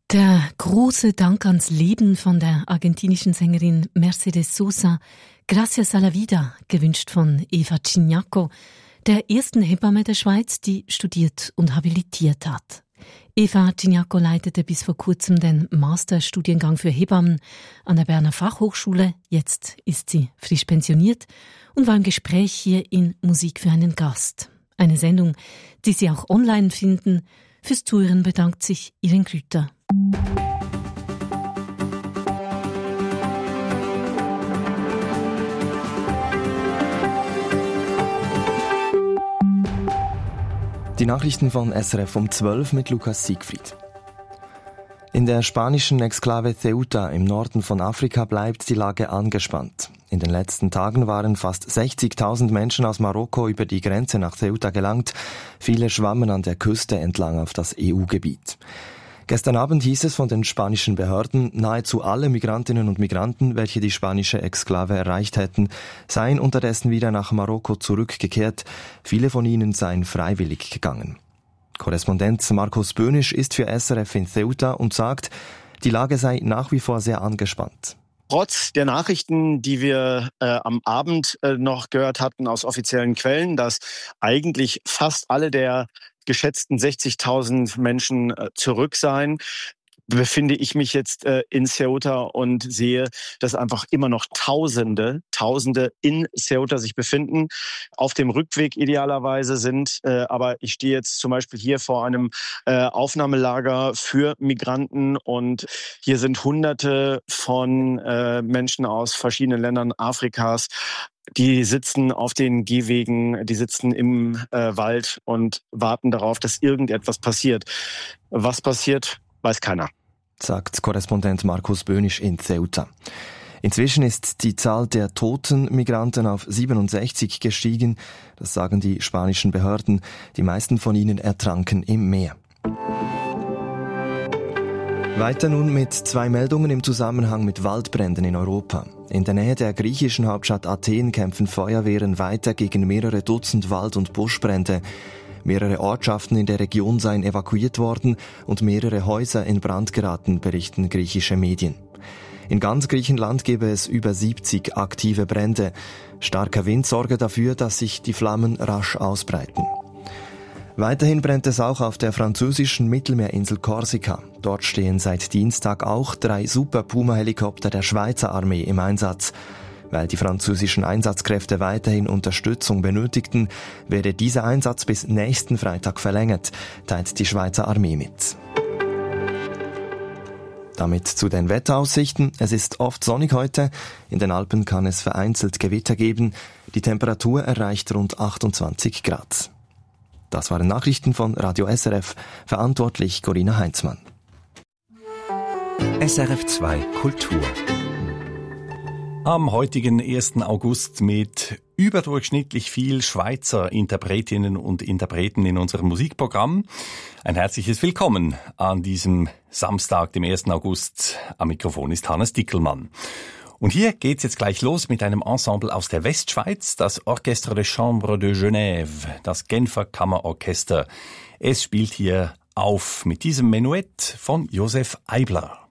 Der große Dank ans Leben von der argentinischen Sängerin Mercedes Sosa, Gracias a la vida, gewünscht von Eva Chignaco, der ersten Hebamme der Schweiz, die studiert und habilitiert hat. Eva Chignaco leitete bis vor kurzem den Masterstudiengang für Hebammen an der Berner Fachhochschule. Jetzt ist sie frisch pensioniert und war im Gespräch hier in Musik für einen Gast. Eine Sendung, die Sie auch online finden. Fürs Zuhören bedankt sich Irene Grüter. Die Nachrichten von SRF um 12 mit Lukas Siegfried. In der spanischen Exklave Ceuta im Norden von Afrika bleibt die Lage angespannt. In den letzten Tagen waren fast 60.000 Menschen aus Marokko über die Grenze nach Ceuta gelangt. Viele schwammen an der Küste entlang auf das EU-Gebiet. Gestern Abend hieß es von den spanischen Behörden, nahezu alle Migrantinnen und Migranten, welche die spanische Exklave erreicht hätten, seien unterdessen wieder nach Marokko zurückgekehrt. Viele von ihnen seien freiwillig gegangen. Korrespondent Markus Böhnisch ist für SRF in Ceuta und sagt, die Lage sei nach wie vor sehr angespannt. Trotz der Nachrichten, die wir am Abend noch gehört hatten aus offiziellen Quellen, dass eigentlich fast alle der geschätzten 60.000 Menschen zurück seien, befinde ich mich jetzt in Ceuta und sehe, dass einfach immer noch Tausende in Ceuta sich befinden, auf dem Rückweg idealerweise sind. Aber ich stehe jetzt zum Beispiel hier vor einem Aufnahmelager für Migranten und hier sind Hunderte von Menschen aus verschiedenen Ländern Afrikas. Die sitzen auf den Gehwegen, die sitzen im Wald und warten darauf, dass irgendetwas passiert. Was passiert, weiß keiner. Sagt Korrespondent Markus Böhnisch in Ceuta. Inzwischen ist die Zahl der toten Migranten auf 67 gestiegen. Das sagen die spanischen Behörden. Die meisten von ihnen ertranken im Meer. Weiter nun mit 2 Meldungen im Zusammenhang mit Waldbränden in Europa. In der Nähe der griechischen Hauptstadt Athen kämpfen Feuerwehren weiter gegen mehrere Dutzend Wald- und Buschbrände. Mehrere Ortschaften in der Region seien evakuiert worden und mehrere Häuser in Brand geraten, berichten griechische Medien. In ganz Griechenland gebe es über 70 aktive Brände. Starker Wind sorge dafür, dass sich die Flammen rasch ausbreiten. Weiterhin brennt es auch auf der französischen Mittelmeerinsel Korsika. Dort stehen seit Dienstag auch 3 Super Puma-Helikopter der Schweizer Armee im Einsatz. Weil die französischen Einsatzkräfte weiterhin Unterstützung benötigten, werde dieser Einsatz bis nächsten Freitag verlängert, teilt die Schweizer Armee mit. Damit zu den Wetteraussichten. Es ist oft sonnig heute. In den Alpen kann es vereinzelt Gewitter geben. Die Temperatur erreicht rund 28 Grad. Das waren Nachrichten von Radio SRF. Verantwortlich Corinna Heinzmann. SRF 2 Kultur. Am heutigen 1. August mit überdurchschnittlich viel Schweizer Interpretinnen und Interpreten in unserem Musikprogramm. Ein herzliches Willkommen an diesem Samstag, dem 1. August. Am Mikrofon ist Hannes Dickelmann. Und hier geht's jetzt gleich los mit einem Ensemble aus der Westschweiz, das Orchestre de Chambre de Genève, das Genfer Kammerorchester. Es spielt hier auf mit diesem Menuett von Josef Eibler.